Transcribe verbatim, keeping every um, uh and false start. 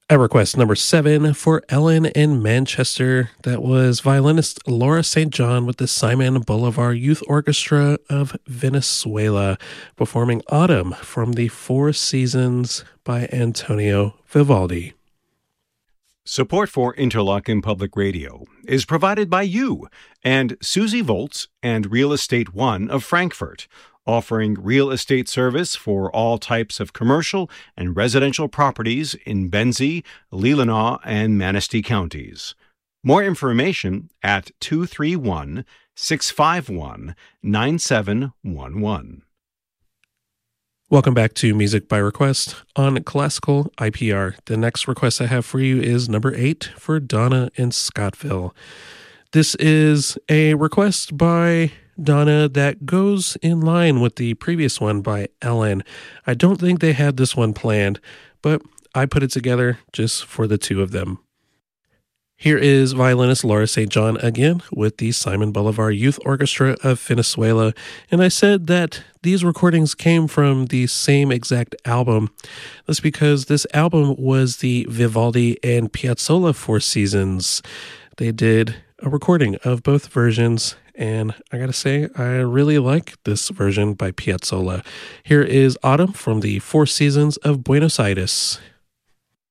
At request number seven for Ellen in Manchester, that was violinist Laura Saint John with the Simon Bolivar Youth Orchestra of Venezuela, performing Autumn from the Four Seasons by Antonio Vivaldi. Support for Interlochen Public Radio is provided by you and Susie Volz and Real Estate One of Frankfurt, offering real estate service for all types of commercial and residential properties in Benzie, Leelanau, and Manistee counties. More information at two three one, six five one, nine seven one one. Welcome back to Music by Request on Classical I P R. The next request I have for you is number eight for Donna in Scottville. This is a request by Donna that goes in line with the previous one by Ellen. I don't think they had this one planned, but I put it together just for the two of them. Here is violinist Laura Saint John again with the Simon Bolivar Youth Orchestra of Venezuela. And I said that these recordings came from the same exact album. That's because this album was the Vivaldi and Piazzolla Four Seasons. They did a recording of both versions, and I gotta say, I really like this version by Piazzolla. Here is Autumn from the Four Seasons of Buenos Aires.